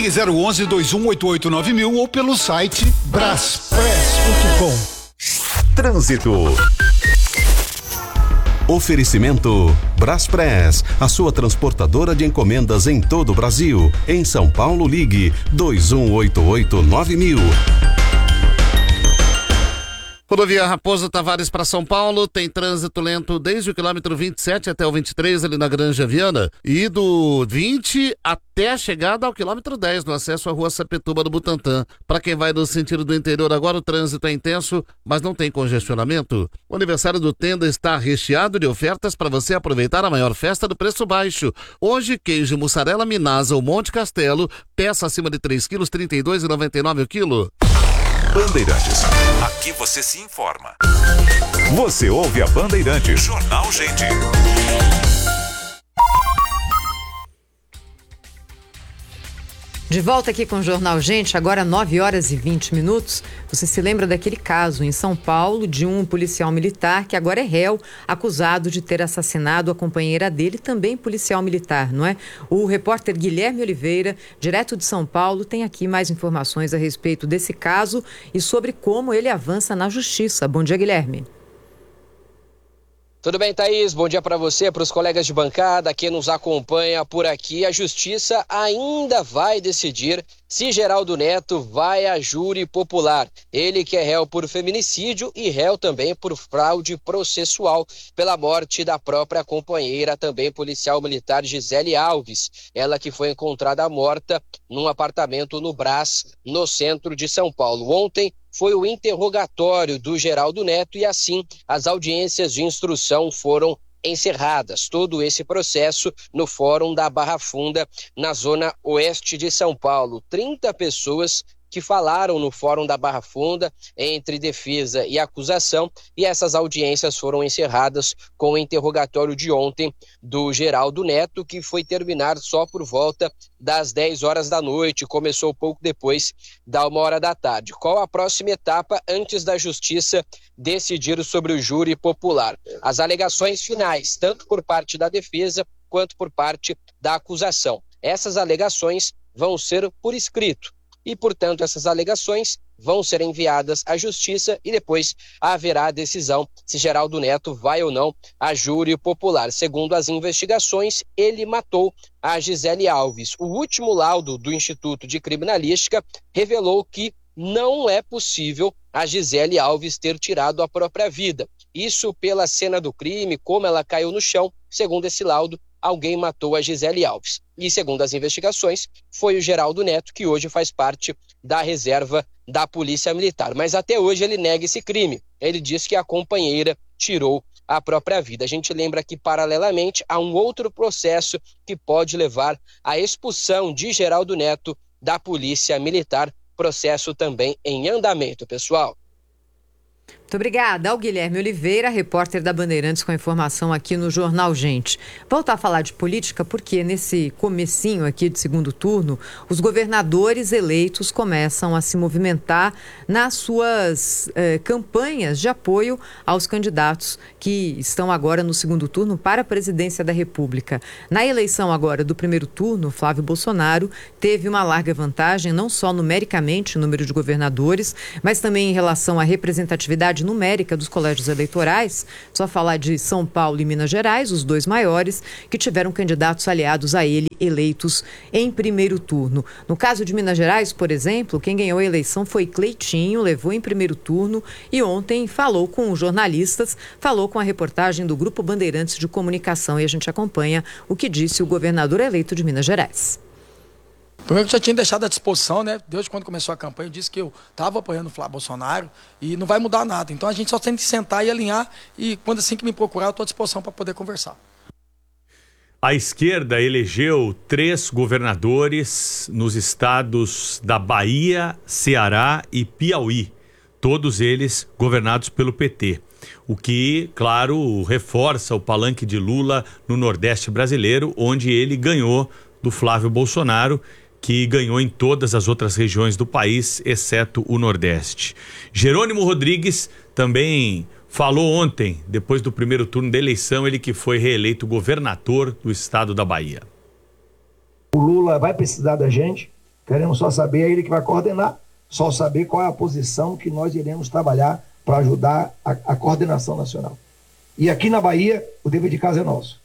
Ligue 011-2188-9000 ou pelo site braspress.com. Trânsito. Oferecimento Braspress, a sua transportadora de encomendas em todo o Brasil. Em São Paulo, ligue 2188-9000. Rodovia Raposo Tavares para São Paulo tem trânsito lento desde o quilômetro 27 até o 23 ali na Granja Viana e do 20 até a chegada ao quilômetro 10 no acesso à rua Sapituba do Butantã. Para quem vai no sentido do interior agora o trânsito é intenso, mas não tem congestionamento. O aniversário do Tenda está recheado de ofertas para você aproveitar a maior festa do preço baixo. Hoje, queijo mussarela Minasa ou Monte Castelo, peça acima de 3 quilos, R$ 32,99 o quilo. Bandeirantes. Aqui você se informa. Você ouve a Bandeirantes. Jornal Gente. De volta aqui com o Jornal Gente, agora 9h20. Você se lembra daquele caso em São Paulo de um policial militar que agora é réu, acusado de ter assassinado a companheira dele, também policial militar, não é? O repórter Guilherme Oliveira, direto de São Paulo, tem aqui mais informações a respeito desse caso e sobre como ele avança na justiça. Bom dia, Guilherme. Tudo bem, Thaís? Bom dia para você, para os colegas de bancada, quem nos acompanha por aqui. A Justiça ainda vai decidir se Geraldo Neto vai a júri popular. Ele que é réu por feminicídio e réu também por fraude processual pela morte da própria companheira, também policial militar Gisele Alves. Ela que foi encontrada morta num apartamento no Brás, no centro de São Paulo. Ontem foi o interrogatório do Geraldo Neto e assim as audiências de instrução foram encerradas. Todo esse processo no Fórum da Barra Funda, na zona oeste de São Paulo. 30 pessoas que falaram no Fórum da Barra Funda entre defesa e acusação, e essas audiências foram encerradas com o interrogatório de ontem do Geraldo Neto, que foi terminar só por volta das 10 horas da noite, começou pouco depois da 1h da tarde. Qual a próxima etapa antes da Justiça decidir sobre o júri popular? As alegações finais, tanto por parte da defesa quanto por parte da acusação. Essas alegações vão ser por escrito. E, portanto, essas alegações vão ser enviadas à Justiça e depois haverá a decisão se Geraldo Neto vai ou não a júri popular. Segundo as investigações, ele matou a Gisele Alves. O último laudo do Instituto de Criminalística revelou que não é possível a Gisele Alves ter tirado a própria vida. Isso pela cena do crime, como ela caiu no chão, segundo esse laudo, alguém matou a Gisele Alves. E, segundo as investigações, foi o Geraldo Neto, que hoje faz parte da reserva da Polícia Militar. Mas até hoje ele nega esse crime. Ele diz que a companheira tirou a própria vida. A gente lembra que, paralelamente, há um outro processo que pode levar à expulsão de Geraldo Neto da Polícia Militar. Processo também em andamento, pessoal. Muito obrigada ao Guilherme Oliveira, repórter da Bandeirantes, com a informação aqui no Jornal Gente. Voltar a falar de política porque nesse comecinho aqui de segundo turno, os governadores eleitos começam a se movimentar nas suas campanhas de apoio aos candidatos que estão agora no segundo turno para a presidência da República. Na eleição agora do primeiro turno, Flávio Bolsonaro teve uma larga vantagem, não só numericamente o número de governadores, mas também em relação à representatividade numérica dos colégios eleitorais. Só falar de São Paulo e Minas Gerais, os dois maiores, que tiveram candidatos aliados a ele eleitos em primeiro turno. No caso de Minas Gerais, por exemplo, quem ganhou a eleição foi Cleitinho, levou em primeiro turno e ontem falou com os jornalistas, falou com a reportagem do Grupo Bandeirantes de Comunicação e a gente acompanha o que disse o governador eleito de Minas Gerais. Primeiro que eu já tinha deixado à disposição, né? Desde quando começou a campanha, eu disse que eu estava apoiando o Flávio Bolsonaro e não vai mudar nada. Então a gente só tem que sentar e alinhar e quando assim que me procurar, eu estou à disposição para poder conversar. A esquerda elegeu 3 governadores nos estados da Bahia, Ceará e Piauí. Todos eles governados pelo PT. O que, claro, reforça o palanque de Lula no Nordeste brasileiro, onde ele ganhou do Flávio Bolsonaro, que ganhou em todas as outras regiões do país, exceto o Nordeste. Jerônimo Rodrigues também falou ontem, depois do primeiro turno da eleição, ele que foi reeleito governador do estado da Bahia. O Lula vai precisar da gente, Queremos só saber, é ele que vai coordenar, só saber qual é a posição que nós iremos trabalhar para ajudar a coordenação nacional. E aqui na Bahia, o dever de casa é nosso.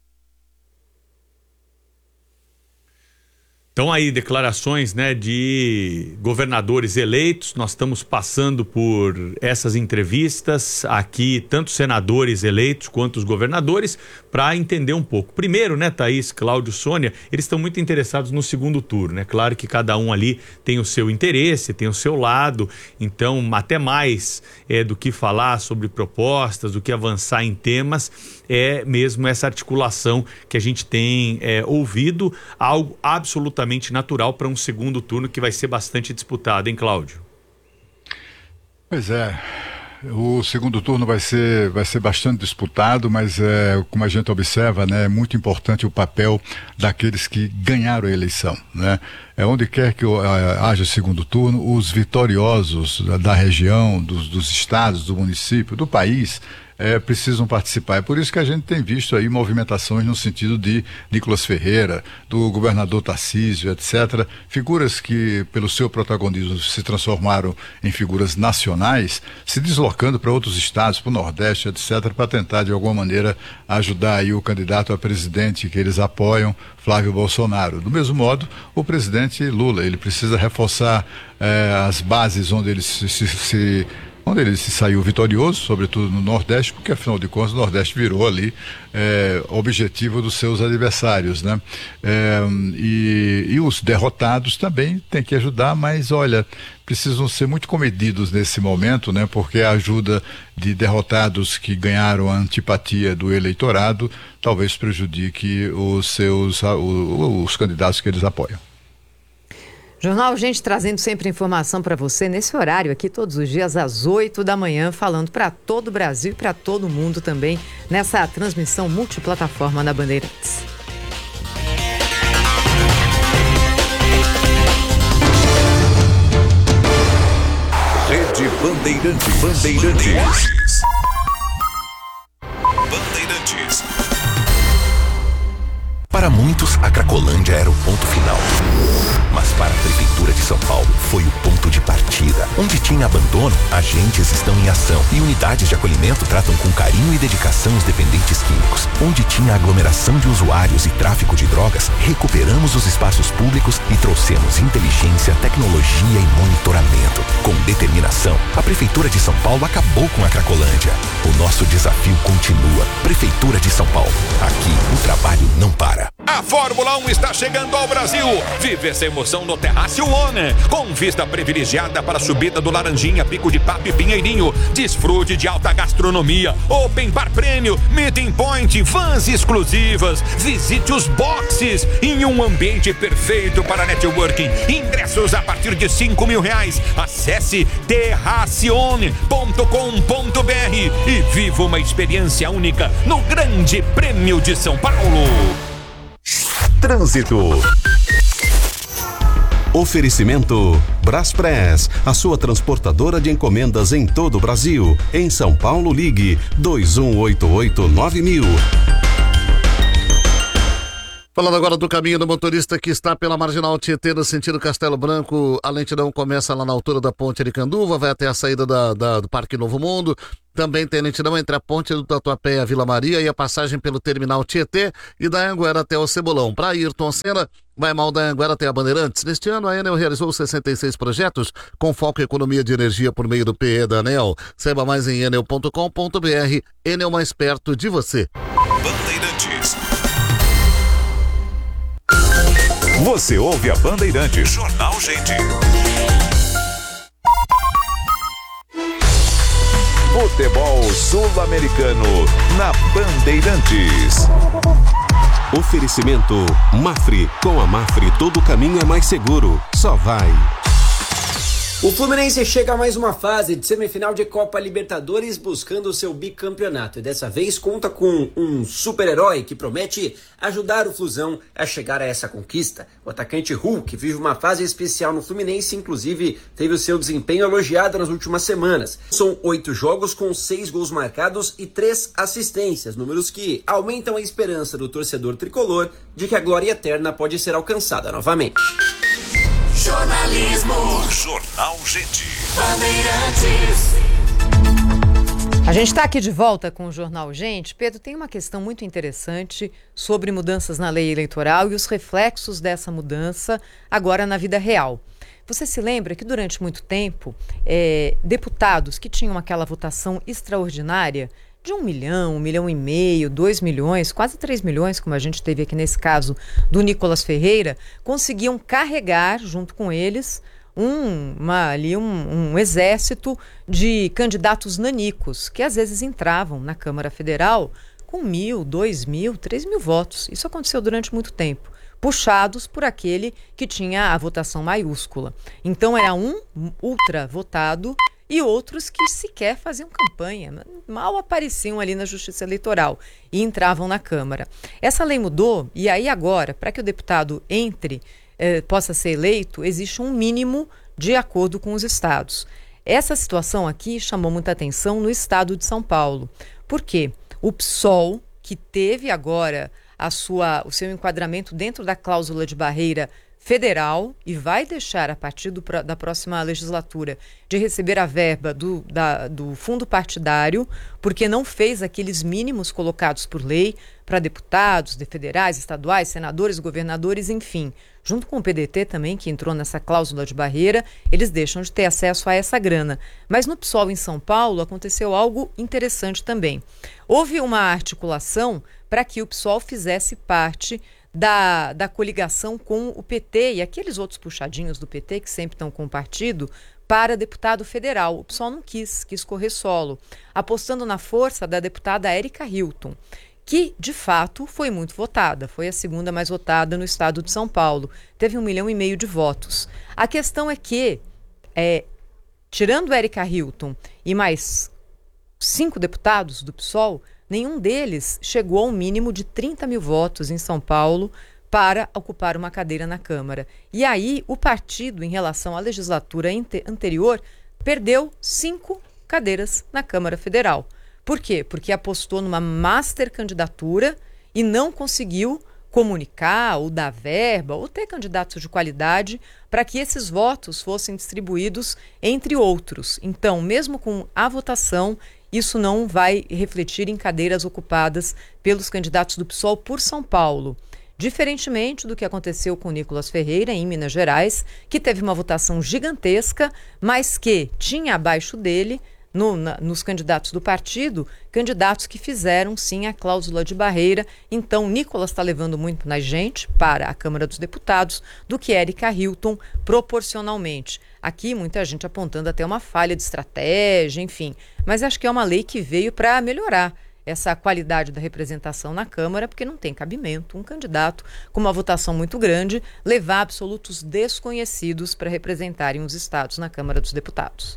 Então aí, declarações, né, de governadores eleitos. Nós estamos passando por essas entrevistas aqui, tanto senadores eleitos quanto os governadores, para entender um pouco. Primeiro, né, Thaís, Cláudio, Sônia, eles estão muito interessados no segundo turno, né? Claro que cada um ali tem o seu interesse, tem o seu lado, então até mais do que falar sobre propostas, do que avançar em temas, é mesmo essa articulação que a gente tem ouvido, algo absolutamente natural para um segundo turno que vai ser bastante disputado, hein, Cláudio? Pois é, o segundo turno vai ser bastante disputado, mas como a gente observa, né, é muito importante o papel daqueles que ganharam a eleição, né? Onde quer que haja segundo turno, os vitoriosos da região, dos estados, do município, do país, precisam participar. É por isso que a gente tem visto aí movimentações no sentido de Nicolas Ferreira, do governador Tarcísio, etc. Figuras que, pelo seu protagonismo, se transformaram em figuras nacionais, se deslocando para outros estados, para o Nordeste, etc., para tentar, de alguma maneira, ajudar aí o candidato a presidente que eles apoiam, Flávio Bolsonaro. Do mesmo modo, o presidente Lula, ele precisa reforçar as bases onde ele se saiu vitorioso, sobretudo no Nordeste, porque afinal de contas o Nordeste virou ali objetivo dos seus adversários, né? E os derrotados também têm que ajudar, mas olha, precisam ser muito comedidos nesse momento, né? Porque a ajuda de derrotados que ganharam a antipatia do eleitorado talvez prejudique os candidatos que eles apoiam. Jornal Gente trazendo sempre informação para você nesse horário aqui todos os dias às 8 da manhã, falando para todo o Brasil e para todo o mundo também nessa transmissão multiplataforma da Bandeirantes. Rede Bandeirantes. Bandeirantes. Para muitos, a Cracolândia era o ponto final. Mas para a Prefeitura de São Paulo, foi o ponto de partida. Onde tinha abandono, agentes estão em ação e unidades de acolhimento tratam com carinho e dedicação os dependentes químicos. Onde tinha aglomeração de usuários e tráfico de drogas, recuperamos os espaços públicos e trouxemos inteligência, tecnologia e monitoramento. Com determinação, a Prefeitura de São Paulo acabou com a Cracolândia. O nosso desafio continua. Prefeitura de São Paulo. Aqui, o trabalho não para. A Fórmula 1 está chegando ao Brasil. Vive essa emoção no Terrácio One, com vista privilegiada para a subida do Laranjinha, Pico de Papo e Pinheirinho. Desfrute de alta gastronomia, open bar prêmio, meeting point, vans exclusivas. Visite os boxes em um ambiente perfeito para networking. Ingressos a partir de R$5.000. Acesse terracione.com.br e viva uma experiência única no Grande Prêmio de São Paulo. Trânsito. Oferecimento Braspress, a sua transportadora de encomendas em todo o Brasil. Em São Paulo, ligue 2188-9000. Falando agora do caminho do motorista que está pela Marginal Tietê, no sentido Castelo Branco, a lentidão começa lá na altura da Ponte Aricanduva, vai até a saída do Parque Novo Mundo. Também tem lentidão entre a Ponte do Tatuapé e a Vila Maria e a passagem pelo Terminal Tietê e da Anguera até o Cebolão. Para Ayrton Senna, vai mal da Anguera até a Bandeirantes. Neste ano, a Enel realizou 66 projetos com foco em economia de energia por meio do PE da Enel. Saiba mais em enel.com.br. Enel, mais perto de você. Bandeirantes. Você ouve a Bandeirantes. Jornal Gente. Futebol Sul-Americano na Bandeirantes. Oferecimento Mafre. Com a Mafre, todo caminho é mais seguro. Só vai. O Fluminense chega a mais uma fase de semifinal de Copa Libertadores buscando o seu bicampeonato e dessa vez conta com um super-herói que promete ajudar o Flusão a chegar a essa conquista. O atacante Hulk vive uma fase especial no Fluminense, inclusive teve o seu desempenho elogiado nas últimas semanas. São 8 jogos com 6 gols marcados e 3 assistências, números que aumentam a esperança do torcedor tricolor de que a glória eterna pode ser alcançada novamente. Jornalismo. Jornal Gente. Bandeirantes. A gente está aqui de volta com o Jornal Gente. Pedro, tem uma questão muito interessante sobre mudanças na lei eleitoral e os reflexos dessa mudança agora na vida real. Você se lembra que durante muito tempo, deputados que tinham aquela votação extraordinária de 1 milhão, 1,5 milhão, 2 milhões, quase 3 milhões, como a gente teve aqui nesse caso do Nicolas Ferreira, conseguiam carregar junto com eles um exército de candidatos nanicos, que às vezes entravam na Câmara Federal com 1.000, 2.000, 3.000 votos. Isso aconteceu durante muito tempo, puxados por aquele que tinha a votação maiúscula. Então era um ultra votado e outros que sequer faziam campanha, mal apareciam ali na Justiça Eleitoral e entravam na Câmara. Essa lei mudou e aí agora, para que o deputado possa ser eleito, existe um mínimo de acordo com os estados. Essa situação aqui chamou muita atenção no estado de São Paulo. Por quê? O PSOL, que teve agora o seu enquadramento dentro da cláusula de barreira federal e vai deixar, a partir da próxima legislatura, de receber a verba do fundo partidário, porque não fez aqueles mínimos colocados por lei para deputados, federais, estaduais, senadores, governadores, enfim. Junto com o PDT também, que entrou nessa cláusula de barreira, eles deixam de ter acesso a essa grana. Mas no PSOL em São Paulo aconteceu algo interessante também. Houve uma articulação para que o PSOL fizesse parte da coligação com o PT e aqueles outros puxadinhos do PT que sempre estão com o partido para deputado federal. O PSOL não quis correr solo, apostando na força da deputada Érica Hilton, que de fato foi muito votada, foi a segunda mais votada no estado de São Paulo, teve 1,5 milhão de votos. A questão é que, tirando Érica Hilton e mais 5 deputados do PSOL, nenhum deles chegou ao mínimo de 30 mil votos em São Paulo para ocupar uma cadeira na Câmara. E aí, o partido, em relação à legislatura anterior, perdeu 5 cadeiras na Câmara Federal. Por quê? Porque apostou numa master candidatura e não conseguiu comunicar ou dar verba ou ter candidatos de qualidade para que esses votos fossem distribuídos entre outros. Então, mesmo com a votação, isso não vai refletir em cadeiras ocupadas pelos candidatos do PSOL por São Paulo. Diferentemente do que aconteceu com o Nicolas Ferreira, em Minas Gerais, que teve uma votação gigantesca, mas que tinha abaixo dele, nos candidatos do partido, candidatos que fizeram sim a cláusula de barreira. Então, Nicolas está levando muito mais gente para a Câmara dos Deputados do que Érica Hilton proporcionalmente. Aqui, muita gente apontando até uma falha de estratégia, enfim. Mas acho que é uma lei que veio para melhorar essa qualidade da representação na Câmara, porque não tem cabimento um candidato com uma votação muito grande levar absolutos desconhecidos para representarem os estados na Câmara dos Deputados.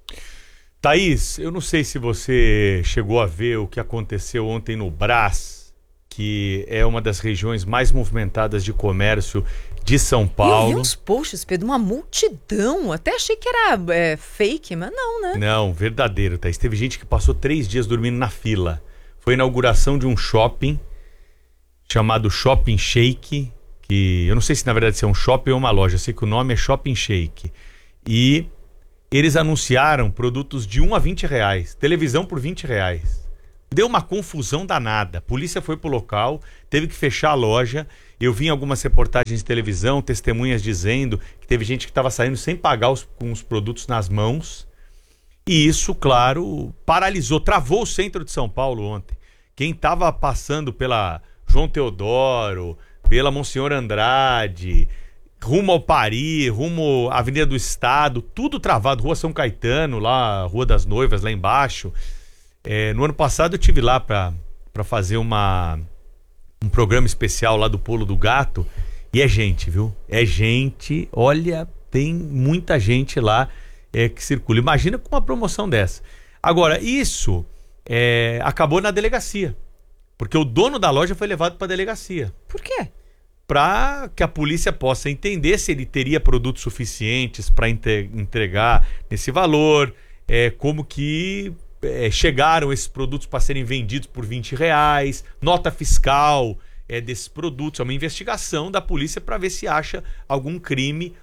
Thaís, eu não sei se você chegou a ver o que aconteceu ontem no Brás, que é uma das regiões mais movimentadas de comércio de São Paulo. Eu vi uns posts, Pedro, uma multidão. Até achei que era fake, mas não, né? Não, verdadeiro, Thaís. Teve gente que passou 3 dias dormindo na fila. Foi a inauguração de um shopping chamado Shopping Shake, que eu não sei se na verdade é um shopping ou uma loja, eu sei que o nome é Shopping Shake. E eles anunciaram produtos de 1 a 20 reais, televisão por 20 reais. Deu uma confusão danada. A polícia foi pro local, teve que fechar a loja. Eu vi em algumas reportagens de televisão, testemunhas dizendo que teve gente que estava saindo sem pagar com os produtos nas mãos. E isso, claro, paralisou, travou o centro de São Paulo ontem. Quem estava passando pela João Teodoro, pela Monsenhor Andrade, rumo ao Pari, rumo à Avenida do Estado, tudo travado, Rua São Caetano, lá, Rua das Noivas, lá embaixo. No ano passado eu estive lá para fazer um programa especial lá do Pulo do Gato, e é gente, viu? É gente, olha, tem muita gente lá que circula. Imagina com uma promoção dessa. Agora, isso acabou na delegacia, porque o dono da loja foi levado para a delegacia. Por quê? Para que a polícia possa entender se ele teria produtos suficientes para entregar nesse valor, como que chegaram esses produtos para serem vendidos por 20 reais, nota fiscal desses produtos. É uma investigação da polícia para ver se acha algum crime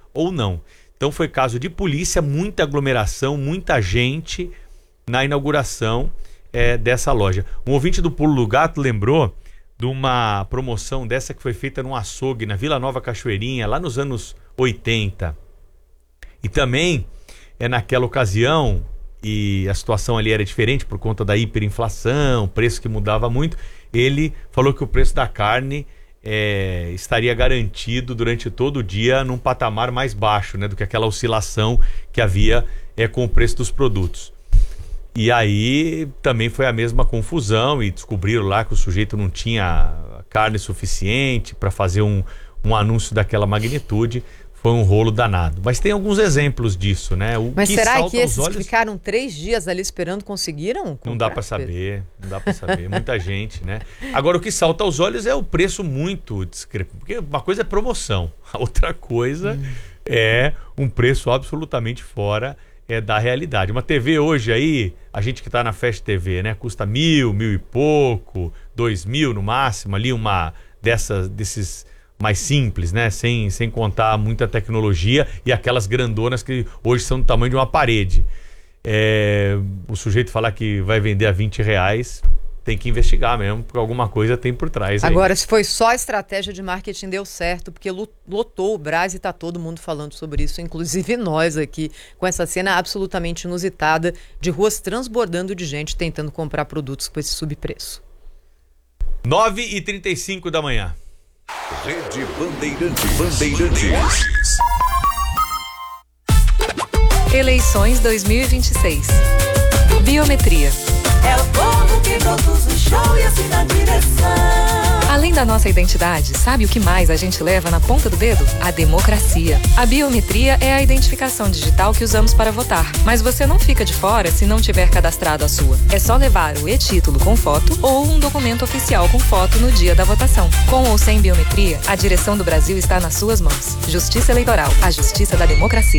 ou não. Então foi caso de polícia, muita aglomeração, muita gente na inauguração dessa loja. Um ouvinte do Pulo do Gato lembrou de uma promoção dessa que foi feita num açougue na Vila Nova Cachoeirinha, lá nos anos 80. E também, naquela ocasião, e a situação ali era diferente por conta da hiperinflação, preço que mudava muito, ele falou que o preço da carne estaria garantido durante todo o dia num patamar mais baixo, né, do que aquela oscilação que havia com o preço dos produtos. E aí também foi a mesma confusão e descobriram lá que o sujeito não tinha carne suficiente para fazer um anúncio daquela magnitude. Foi um rolo danado. Mas tem alguns exemplos disso, né? Mas será que esses que ficaram 3 dias ali esperando conseguiram comprar? Não dá para saber, muita gente, né? Agora, o que salta aos olhos é o preço muito discreto, porque uma coisa é promoção, a outra coisa é um preço absolutamente fora da realidade. Uma TV hoje aí, a gente que está na Fast TV, né? Custa 1.000, 1.000 e pouco, 2.000 no máximo, ali uma desses mais simples, né? Sem contar muita tecnologia e aquelas grandonas que hoje são do tamanho de uma parede. O sujeito falar que vai vender a R$20, tem que investigar mesmo, porque alguma coisa tem por trás. Agora, aí. Se foi só a estratégia de marketing, deu certo, porque lotou o Brás e tá todo mundo falando sobre isso, inclusive nós aqui, com essa cena absolutamente inusitada de ruas transbordando de gente tentando comprar produtos com esse subpreço. 9h35 da manhã. Rede Bandeirantes. Eleições 2026. Biometria. É o povo que produz o show e assim na direção. Além da nossa identidade, sabe o que mais a gente leva na ponta do dedo? A democracia. A biometria é a identificação digital que usamos para votar. Mas você não fica de fora se não tiver cadastrado a sua. É só levar o e-título com foto ou um documento oficial com foto no dia da votação. Com ou sem biometria, a direção do Brasil está nas suas mãos. Justiça Eleitoral, a justiça da democracia.